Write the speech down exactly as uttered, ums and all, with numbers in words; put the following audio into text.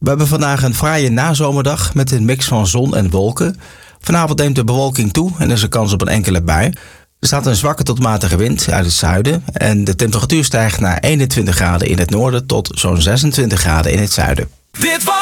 We hebben vandaag een fraaie nazomerdag met een mix van zon en wolken. Vanavond neemt de bewolking toe en er is een kans op een enkele bui. Er staat een zwakke tot matige wind uit het zuiden en de temperatuur stijgt naar eenentwintig graden in het noorden tot zo'n zesentwintig graden in het zuiden. Dit was